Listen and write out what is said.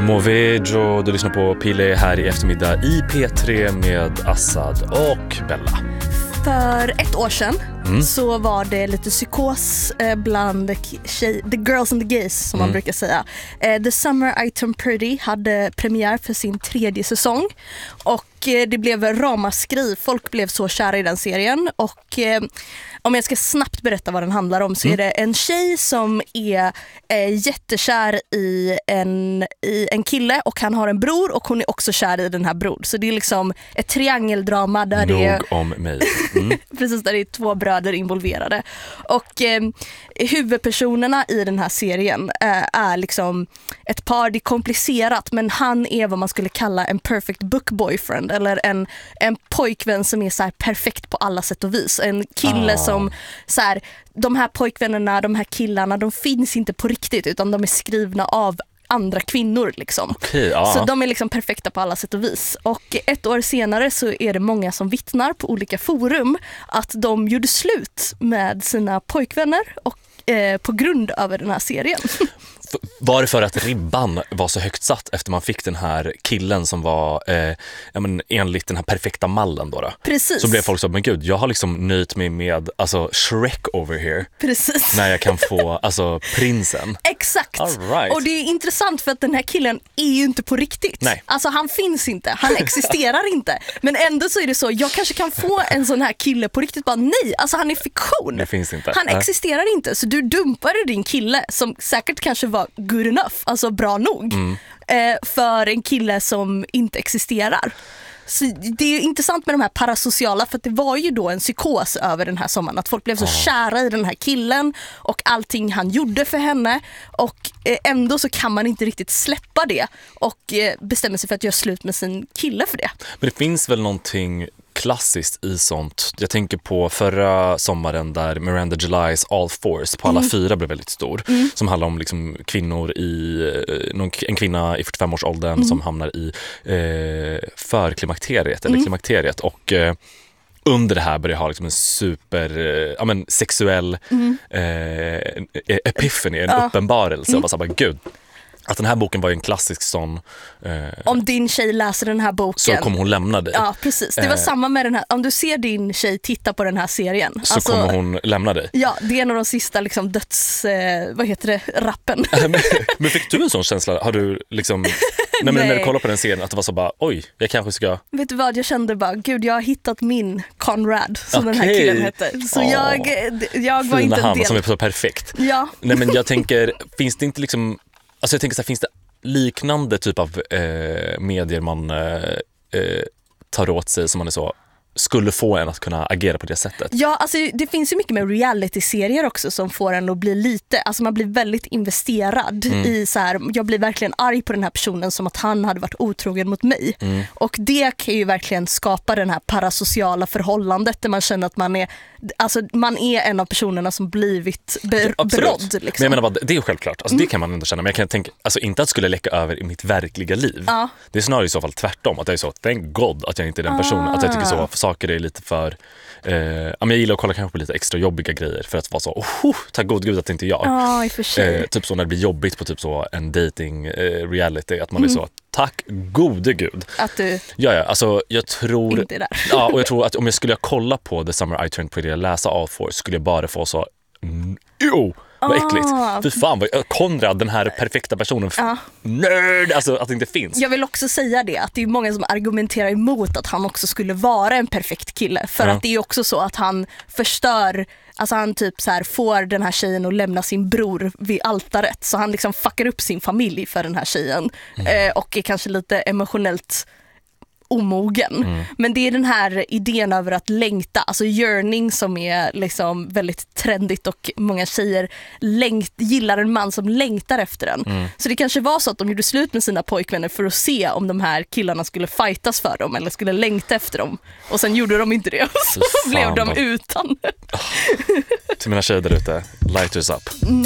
Movejo, du lyssnar på Pille här i eftermiddag i P3 med Assad och Bella. För ett år sedan så var det lite psykos bland the girls and the gays som man brukar säga. The Summer I Turned Pretty hade premiär för sin 3:e säsong och det blev ramaskri. Folk blev så kära i den serien och om jag ska snabbt berätta vad den handlar om så är det en tjej som är jättekär i en kille och han har en bror och hon är också kär i den här bror. Så det är liksom ett triangeldrama där det är om mig. precis, där det är 2 bröder involverade. Och huvudpersonerna i den här serien är liksom ett par, det är komplicerat, men han är vad man skulle kalla en perfect book boyfriend eller en pojkvän som är så här perfekt på alla sätt och vis. En kille som så här, de här pojkvännerna, de här killarna, de finns inte på riktigt utan de är skrivna av andra kvinnor liksom. Okay, så de är liksom perfekta på alla sätt och vis. Och ett år senare så är det många som vittnar på olika forum att de gjorde slut med sina pojkvänner och på grund av den här serien. Var det för att ribban var så högt satt efter man fick den här killen som var enligt den här perfekta mallen då? Precis. Så blev folk så, men gud, jag har liksom nöjt mig med alltså Shrek over here. Precis. När jag kan få alltså prinsen. Exakt. All right. Och det är intressant för att den här killen är ju inte på riktigt. Nej. Alltså han finns inte, han existerar inte. Men ändå så är det så, jag kanske kan få en sån här kille på riktigt. Bara nej, alltså han är fiktion. Det finns inte. Han existerar inte. Så du dumpade din kille som säkert kanske var good enough, alltså bra nog för en kille som inte existerar. Så det är ju intressant med de här parasociala, för att det var ju då en psykos över den här sommaren, att folk blev så kära i den här killen och allting han gjorde för henne och ändå så kan man inte riktigt släppa det och bestämmer sig för att göra slut med sin kille för det. Men det finns väl någonting klassiskt i sånt. Jag tänker på förra sommaren där Miranda Julys All Fours på alla 4 blev väldigt stor. Som handlar om liksom kvinnor en kvinna i 45-årsåldern som hamnar i förklimakteriet eller klimakteriet och under det här börjar ha liksom en super sexuell epiphany, en uppenbarelse och bara så bara, gud. Att den här boken var ju en klassisk sån... om din tjej läser den här boken... Så kommer hon lämna dig. Ja, precis. Det var samma med den här... Om du ser din tjej titta på den här serien... Så kommer hon lämna dig. Ja, det är en av de sista liksom, rappen. Men fick du en sån känsla? Har du liksom... Nej. När du kollar på den serien att det var så bara, oj, jag kanske ska... Vet du vad, jag kände bara, gud, jag har hittat min Conrad, som den här killen hette. Så jag var inte en del... som är så perfekt. Ja. Nej, men jag tänker, finns det inte liksom... Alltså jag tänker så här, finns det liknande typ av medier man tar åt sig som man är så skulle få en att kunna agera på det sättet? Ja, alltså det finns ju mycket med reality-serier också som får en att bli lite, alltså man blir väldigt investerad i så här, jag blir verkligen arg på den här personen som att han hade varit otrogen mot mig. Och det kan ju verkligen skapa den här parasociala förhållandet där man känner att man är en av personerna som blivit berådd. Liksom. Men jag menar bara, det är självklart, alltså det kan man ändå känna, men jag kan tänka, alltså inte att skulle läcka över i mitt verkliga liv. Det är snarare i så fall tvärtom, att jag är så, thank God att jag inte är den personen, att jag tycker så saker är lite för jag gillar att kolla kanske på lite extra jobbiga grejer för att vara så, tack god gud att det inte är jag. I och för sig. Typ så när det blir jobbigt på typ så en dating reality, att man är så, tack gode gud. Att du alltså jag tror inte är där. Ja, och jag tror att om jag skulle kolla på The Summer I Turned Pretty och läsa All Fours skulle jag bara få så vad äckligt. Fy fan, Konrad, den här perfekta personen. Nörd, alltså att det inte finns. Jag vill också säga det, att det är många som argumenterar emot att han också skulle vara en perfekt kille. För att det är också så att han förstör, alltså han typ så här får den här tjejen att lämna sin bror vid altaret. Så han liksom fuckar upp sin familj för den här tjejen. Och är kanske lite emotionellt omogen. Men det är den här idén över att längta, alltså yearning, som är liksom väldigt trendigt och många tjejer gillar en man som längtar efter den. Så det kanske var så att de gjorde slut med sina pojkvänner för att se om de här killarna skulle fightas för dem eller skulle längta efter dem. Och sen gjorde de inte det och så blev de utan. Till mina tjejer där ute, lighters up.